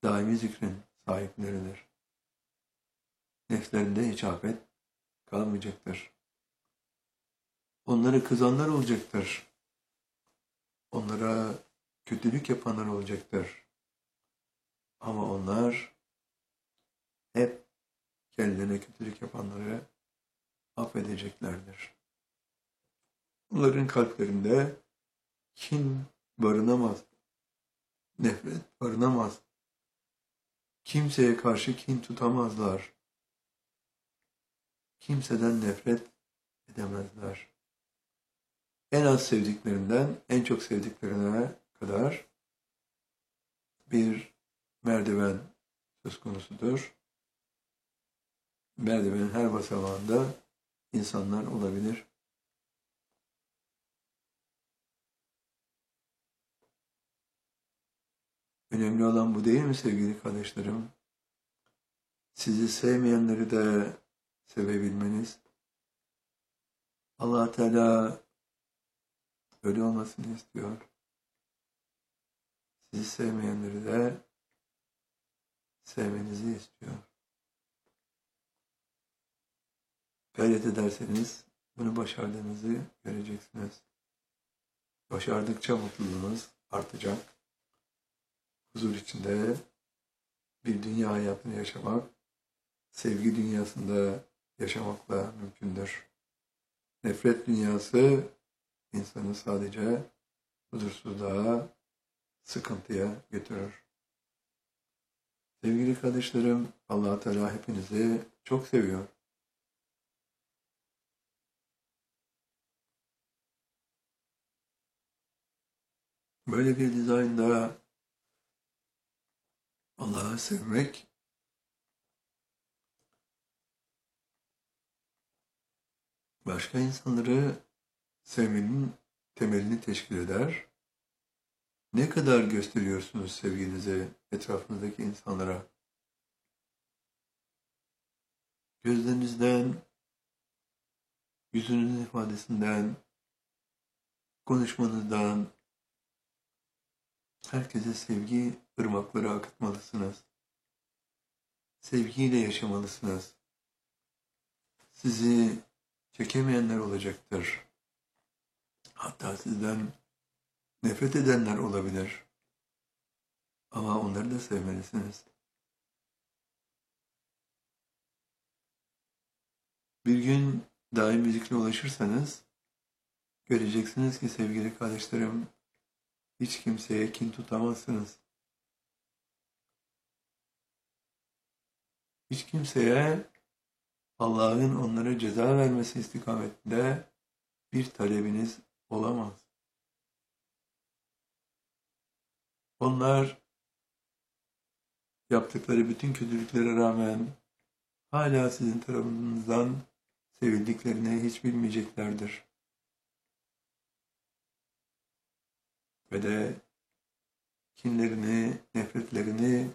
daimi zikrin sahipleridir. Nefslerinde hiç afet kalmayacaktır. Onları kızanlar olacaktır. Onlara kötülük yapanlar olacaktır. Ama onlar hep kendilerine kötülük yapanları affedeceklerdir. Onların kalplerinde kin barınamaz, nefret barınamaz. Kimseye karşı kin tutamazlar. Kimseden nefret edemezler. En az sevdiklerinden en çok sevdiklerine kadar bir merdiven söz konusudur. Merdivenin her basamağında insanlar olabilir. Önemli olan bu değil mi sevgili kardeşlerim? Sizi sevmeyenleri de sevebilmeniz. Allah Teala öyle olmasını istiyor. Sizi sevmeyenleri de sevmenizi istiyor. Gayret ederseniz bunu başardığınızı göreceksiniz. Başardıkça mutluluğunuz artacak. Huzur içinde bir dünya hayatını yaşamak, sevgi dünyasında yaşamakla mümkündür. Nefret dünyası insanı sadece huzursuzluğa, sıkıntıya götürür. Sevgili kardeşlerim, Allah Teala hepinizi çok seviyor. Böyle bir dizaynda Allah'ı sevmek, başka insanları sevmenin temelini teşkil eder. Ne kadar gösteriyorsunuz sevginizi etrafınızdaki insanlara? Gözlerinizden, yüzünüzün ifadesinden, konuşmanızdan, herkese sevgi ırmakları akıtmalısınız. Sevgiyle yaşamalısınız. Sizi çekemeyenler olacaktır. Hatta sizden nefret edenler olabilir. Ama onları da sevmelisiniz. Bir gün daimi zikre ulaşırsanız göreceksiniz ki sevgili kardeşlerim, hiç kimseye kin tutamazsınız. Hiç kimseye Allah'ın onlara ceza vermesi istikametinde bir talebiniz olamaz. Onlar yaptıkları bütün kötülüklere rağmen hala sizin tarafınızdan sevildiklerini hiç bilmeyeceklerdir. Ve de kinlerini, nefretlerini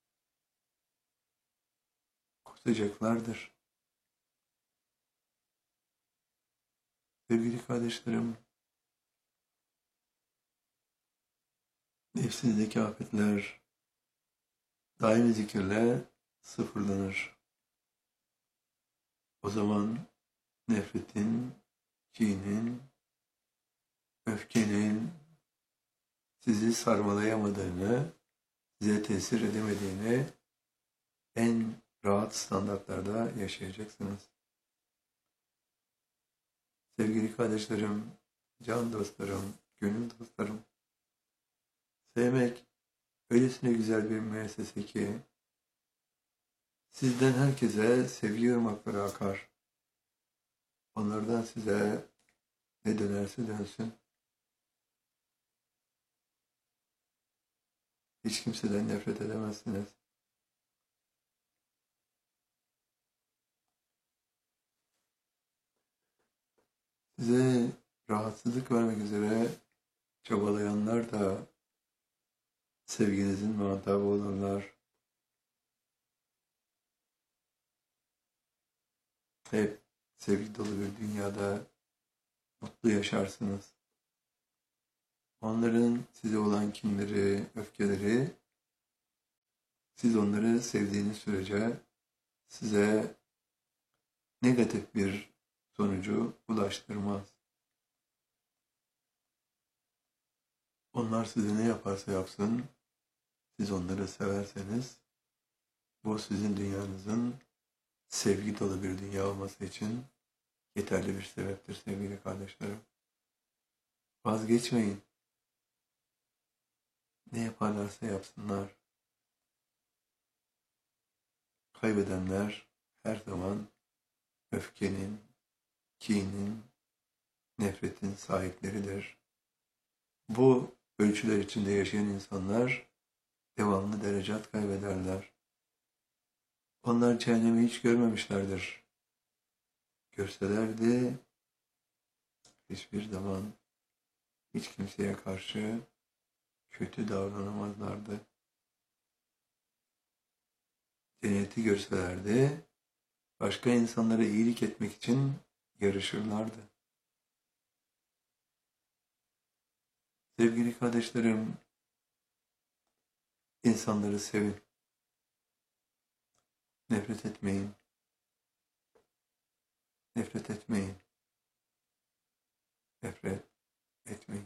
kusacaklardır. Sevgili kardeşlerim, nefsinizdeki afetler daimi zikirle sıfırlanır. O zaman nefretin, kinin, öfkenin sizi sarmalayamadığını, size tesir edemediğini en rahat standartlarda yaşayacaksınız. Sevgili kardeşlerim, can dostlarım, gönül dostlarım, sevmek öylesine güzel bir müessese ki sizden herkese sevgi ırmakları akar. Onlardan size ne dönerse dönsün. Hiç kimseden nefret edemezsiniz. Size rahatsızlık vermek üzere çabalayanlar da sevginizin muhatabı olurlar. Hep sevgi dolu bir dünyada mutlu yaşarsınız. Onların size olan kinleri, öfkeleri Siz onları sevdiğiniz sürece size negatif bir sonucu ulaştırmaz. Onlar size ne yaparsa yapsın, siz onları severseniz, bu sizin dünyanızın sevgi dolu bir dünya olması için yeterli bir sebeptir sevgili kardeşlerim. Vazgeçmeyin. Ne yaparlarsa yapsınlar. Kaybedenler her zaman öfkenin, kinin, nefretin sahipleridir. Bu ölçüler içinde yaşayan insanlar devamlı derecat kaybederler. Onlar cehennemi hiç görmemişlerdir. Görselerdi hiçbir zaman hiç kimseye karşı kötü davranamazlardı. Cenneti görselerdi başka insanlara iyilik etmek için yarışırlardı. Sevgili kardeşlerim, insanları sevin. Nefret etmeyin. Nefret etmeyin. Nefret etmeyin.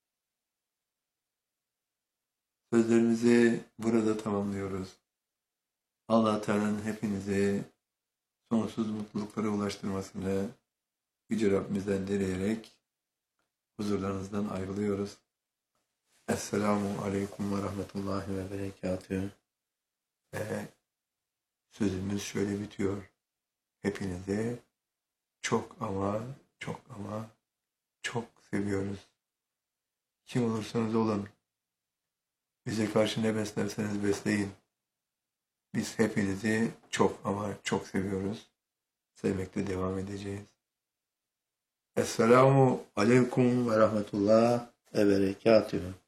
Sözlerimizi burada tamamlıyoruz. Allah Teala'nın hepinizi sonsuz mutluluklara ulaştırmasını Yüce Rabbimizden dileyerek huzurlarınızdan ayrılıyoruz. Esselamu Aleyküm ve Rahmetullahi ve Berekatühü. Ve sözümüz şöyle bitiyor. Hepinizi çok ama çok seviyoruz. Kim olursanız olun. Bize karşı ne beslerseniz besleyin. Biz hepinizi çok ama çok seviyoruz. Sevmekte devam edeceğiz. Esselamu Aleyküm ve Rahmetullah ve Berekatühü.